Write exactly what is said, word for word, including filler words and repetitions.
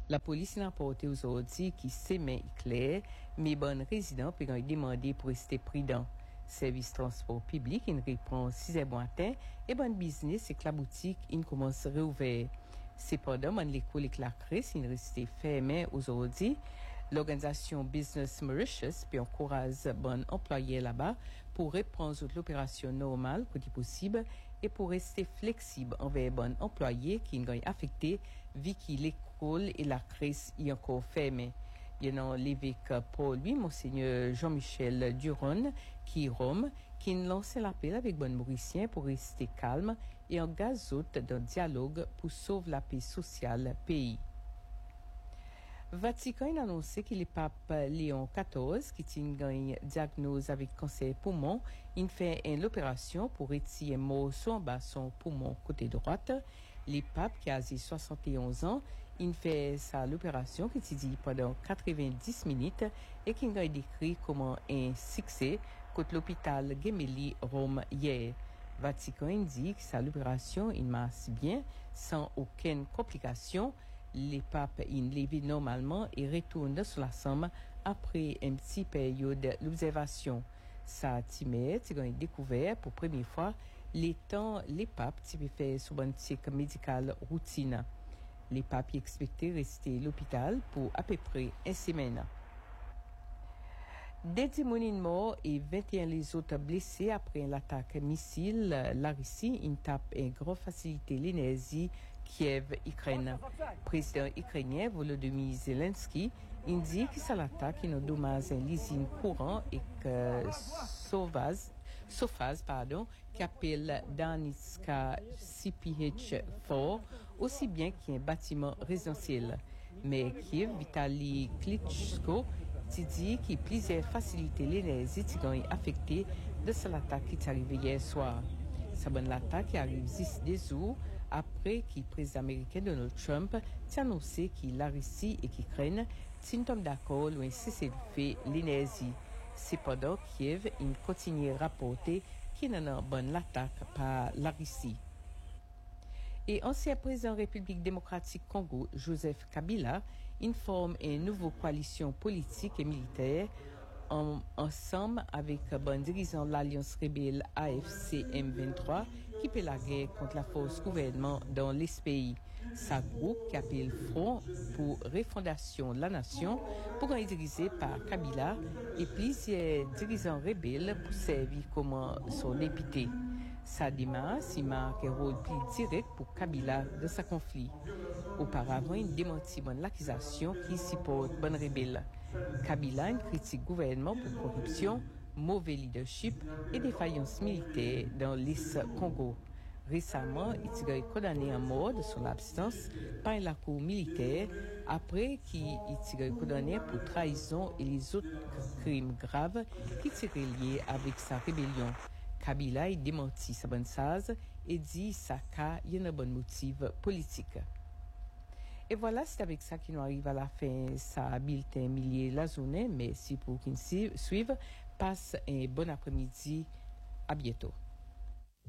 La police n'a porté aujourd'hui qui s'émet clair, mais bon résident peut demander pour rester prudent. Service transport public, il reprend six heures matin et bon business, c'est que la boutique, il commence à réouvrir. Cependant, mon l'école est claquée, il reste fermé aujourd'hui. L'organisation Business Mauritius peut encourager bon employés là-bas pour reprendre l'opération normale pour du possible et pour rester flexible envers bon employés qui sont affectés vu que l'école et la crise y encore fermées. Il y a l'évêque pour lui, Monseigneur Jean-Michel Duron, qui est Rome, qui lance l'appel avec bon Mauricien pour rester calme et engage autres dans le dialogue pour sauver la paix sociale pays. Vatican a annoncé que le pape Léon quatorze, qui tient une diagnose avec cancer poumon, il fait une opération pour retirer mot son bas son poumon côté droite. Le pape qui a soixante et onze ans, il fait sa l'opération qui dit pendant quatre-vingt-dix minutes et qui a décrit comment un succès contre l'hôpital Gemelli Rome hier. Vatican dit que sa l'opération il marche bien sans aucune complication. Les papes in levé normalement et retournent sur la somme après une petite période d'observation. Ça timé, tu as découvert pour première fois les temps les papes tu peux faire sur une tique médicale routine. Les papes expectaient rester à l'hôpital pour à peu près une semaine. Des témoins morts et vingt et un les autres blessés après l'attaque missile. La Russie une tape une grande facilité l'énergie Kiev, Ukraine. Président ukrainien Volodymyr Zelensky indique que c'est l'attaque qui nous dommage un usine courant et que sauvage Sofaz, pardon, qui appelle Danitska C P H quatre, aussi bien qu'un bâtiment résidentiel. Mais Kiev, Vitaly Klitschko, dit qu'il plusieurs facilités l'énergie qui ont été affectées de cette attaque qui est arrivée hier soir. C'est bonne l'attaque qui arrive dix jours après que le président américain Donald Trump a annoncé que la Russie et l'Ukraine sont d'accord pour cesser de faire l'énergie. Cependant, Kiev continue à rapporter qu'il y a une bonne attaque par la Russie. Et ancien président de la République démocratique Congo, Joseph Kabila, informe une nouvelle coalition politique et militaire en, ensemble avec bon dirigeant de l'Alliance rebelle A F C M vingt-trois qui fait la guerre contre la force gouvernement dans les pays. Sa groupe qui appelle Front pour refondation de la nation pour être dirigé par Kabila et plusieurs dirigeants rebelles pour servir comme son député. Sa démarche y marque un rôle plus direct pour Kabila de ce conflit. Auparavant, il démentit l'accusation qui supporte bon rebelle. Kabila critique le gouvernement pour corruption, mauvais leadership et défaillance militaire dans l'Est Congo. Récemment, il a été condamné à mort de son absence par la cour militaire après qu'il a été condamné pour trahison et les autres crimes graves qui étaient liés avec sa rébellion. Kabila a démenti sa bonne sage et dit sa cas y a un bon motif politique. Et voilà, c'est avec ça qu'il nous arrive à la fin sa bulletin millier la journée. Merci pour qu'ils suivent. Passe un bon après-midi. À bientôt.